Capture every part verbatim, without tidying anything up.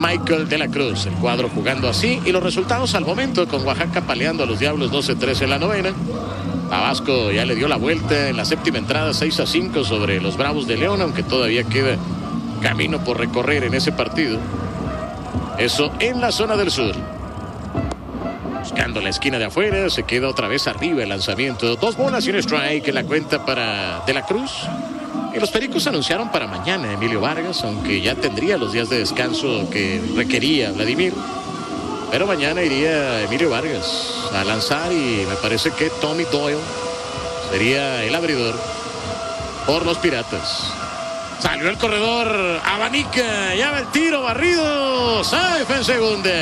Michael de la Cruz. El cuadro jugando así y los resultados al momento, con Oaxaca paleando a los Diablos doce tres en la novena. Tabasco ya le dio la vuelta en la séptima entrada, seis a cinco sobre los Bravos de León, aunque todavía queda camino por recorrer en ese partido. Eso en la zona del sur. Buscando la esquina de afuera, se queda otra vez arriba el lanzamiento. Dos bolas y un strike en la cuenta para De la Cruz. Y los Pericos anunciaron para mañana Emilio Vargas, aunque ya tendría los días de descanso que requería Vladimir. Pero mañana iría Emilio Vargas a lanzar y me parece que Tommy Doyle sería el abridor por los Piratas. Salió el corredor, abanica, llama el tiro, barrido, safe en segunda.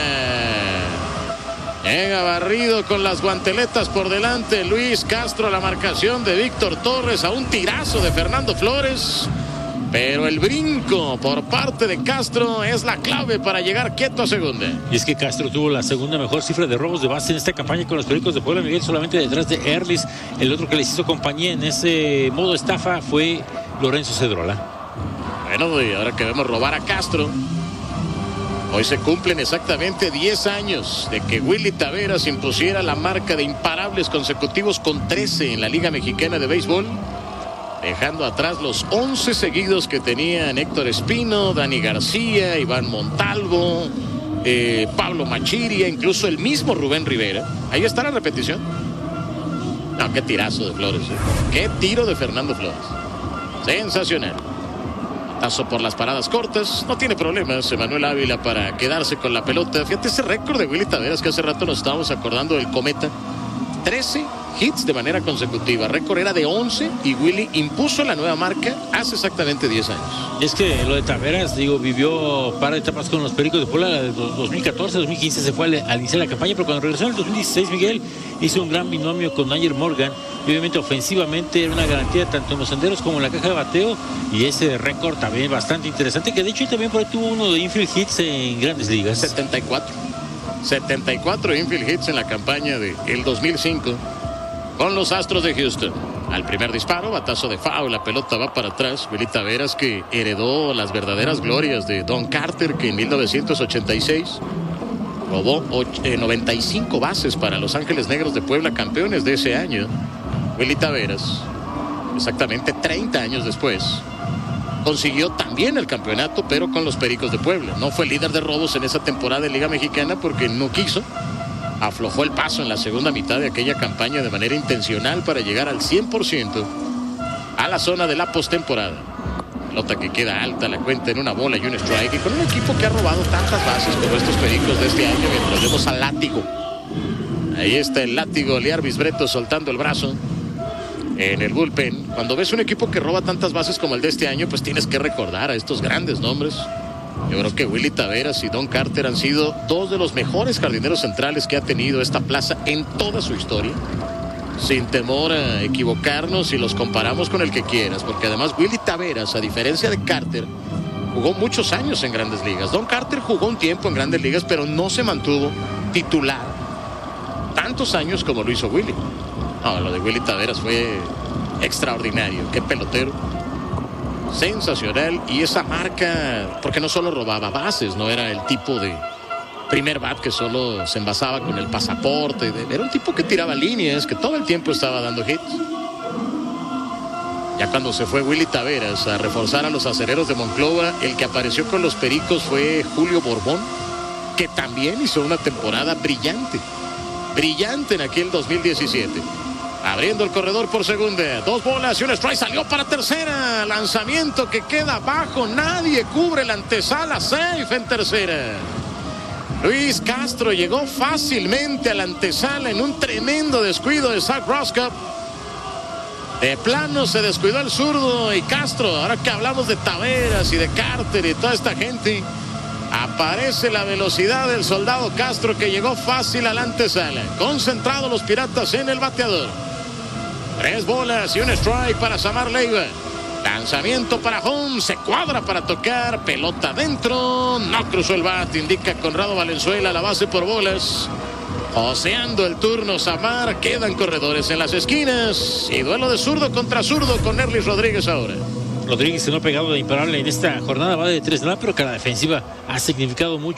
Llega barrido con las guanteletas por delante Luis Castro, la marcación de Víctor Torres a un tirazo de Fernando Flores. Pero el brinco por parte de Castro es la clave para llegar quieto a segunda. Y es que Castro tuvo la segunda mejor cifra de robos de base en esta campaña con los Pericos de Puebla, Miguel, solamente detrás de Erlis. El otro que les hizo compañía en ese modo estafa fue Lorenzo Cedrola. Bueno, y ahora que vemos robar a Castro, hoy se cumplen exactamente diez años de que Willy Taveras impusiera la marca de imparables consecutivos con trece en la Liga Mexicana de Béisbol, dejando atrás los once seguidos que tenían Héctor Espino, Dani García, Iván Montalvo, eh, Pablo Machiria, incluso el mismo Rubén Rivera. Ahí está la repetición. No, qué tirazo de Flores, ¿eh? Qué tiro de Fernando Flores. Sensacional. Tazo por las paradas cortas, no tiene problemas Emanuel Ávila para quedarse con la pelota. Fíjate ese récord de Willy Taveras que hace rato nos estábamos acordando del Cometa. trece hits de manera consecutiva. Récord era de once y Willy impuso la nueva marca hace exactamente diez años. Y es que lo de Taveras, digo, vivió par de etapas con los Pericos de Puebla. De dos mil catorce, dos mil quince se fue al, al iniciar la campaña, pero cuando regresó en el dos mil dieciséis, Miguel, hizo un gran binomio con Nayer Morgan. Y obviamente ofensivamente era una garantía tanto en los senderos como en la caja de bateo. Y ese récord también bastante interesante, que de hecho también por ahí tuvo uno de infield hits en Grandes Ligas. setenta y cuatro. setenta y cuatro infield hits en la campaña del dos mil cinco con los Astros de Houston. Al primer disparo, batazo de foul, la pelota va para atrás. Willy Taveras, que heredó las verdaderas glorias de Don Carter, que en mil novecientos ochenta y seis robó noventa y cinco bases para Los Ángeles Negros de Puebla, campeones de ese año. Willy Taveras, exactamente treinta años después, consiguió también el campeonato, pero con los Pericos de Puebla. No fue líder de robos en esa temporada de Liga Mexicana porque no quiso. Aflojó el paso en la segunda mitad de aquella campaña de manera intencional para llegar al cien por ciento a la zona de la postemporada. Pelota que queda alta, la cuenta en una bola y un strike. Y con un equipo que ha robado tantas bases como estos Pericos de este año, mientras vemos al Látigo. Ahí está el Látigo, Lear Bisbreto soltando el brazo en el bullpen. Cuando ves un equipo que roba tantas bases como el de este año, pues tienes que recordar a estos grandes nombres. Yo creo que Willy Taveras y Don Carter han sido dos de los mejores jardineros centrales que ha tenido esta plaza en toda su historia. Sin temor a equivocarnos si los comparamos con el que quieras, porque además Willy Taveras, a diferencia de Carter, jugó muchos años en Grandes Ligas. Don Carter jugó un tiempo en Grandes Ligas, pero no se mantuvo titular tantos años como lo hizo Willy. No, lo de Willy Taveras fue extraordinario. Qué pelotero. Sensacional. Y esa marca, porque no solo robaba bases, no era el tipo de primer bat que solo se envasaba con el pasaporte. Era un tipo que tiraba líneas, que todo el tiempo estaba dando hits. Ya cuando se fue Willy Taveras a reforzar a los acereros de Monclova, el que apareció con los Pericos fue Julio Borbón, que también hizo una temporada brillante. Brillante en aquel dos mil diecisiete. Abriendo el corredor por segunda. Dos bolas y un strike. Salió para tercera. Lanzamiento que queda abajo. Nadie cubre la antesala. Safe en tercera. Luis Castro llegó fácilmente a la antesala en un tremendo descuido de Zach Roscoe. De plano se descuidó el zurdo y Castro. Ahora que hablamos de Taveras y de Carter y toda esta gente, aparece la velocidad del soldado Castro, que llegó fácil a la antesala. Concentrados los Piratas en el bateador. Tres bolas y un strike para Samar Leiva. Lanzamiento para home, se cuadra para tocar, pelota adentro, no cruzó el bat, indica Conrado Valenzuela, la base por bolas. Oceando el turno Samar, quedan corredores en las esquinas y duelo de zurdo contra zurdo con Erlis Rodríguez ahora. Rodríguez, que no ha pegado de imparable en esta jornada, va de tres nada, pero que la defensiva ha significado mucho